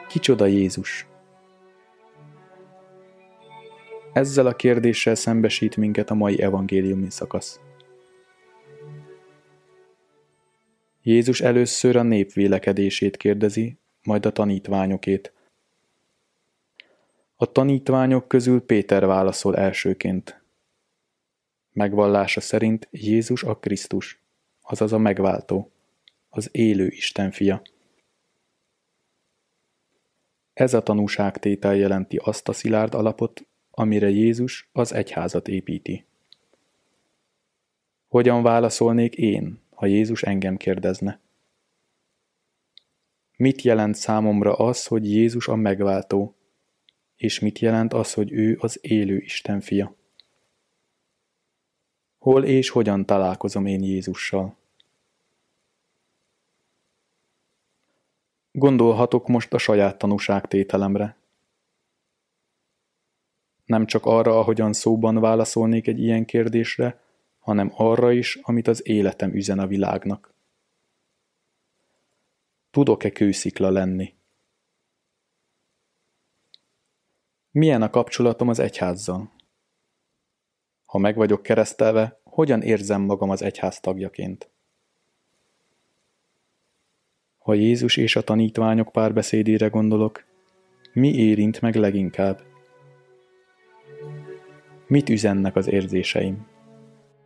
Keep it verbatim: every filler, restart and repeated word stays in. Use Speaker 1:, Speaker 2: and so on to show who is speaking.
Speaker 1: Kicsoda Jézus? Ezzel a kérdéssel szembesít minket a mai evangéliumi szakasz. Jézus először a nép vélekedését kérdezi, majd a tanítványokét. A tanítványok közül Péter válaszol elsőként. Megvallása szerint Jézus a Krisztus, azaz a megváltó, az élő Isten fia. Ez a tanúságtétel jelenti azt a szilárd alapot, amire Jézus az egyházat építi. Hogyan válaszolnék én, ha Jézus engem kérdezne? Mit jelent számomra az, hogy Jézus a megváltó, és mit jelent az, hogy ő az élő Isten fia? Hol és hogyan találkozom én Jézussal? Gondolhatok most a saját tanúságtételemre. Nem csak arra, ahogyan szóban válaszolnék egy ilyen kérdésre, hanem arra is, amit az életem üzen a világnak. Tudok-e kőszikla lenni? Milyen a kapcsolatom az egyházzal? Ha meg vagyok keresztelve, hogyan érzem magam az egyház tagjaként? Ha Jézus és a tanítványok párbeszédére gondolok, mi érint meg leginkább? Mit üzennek az érzéseim?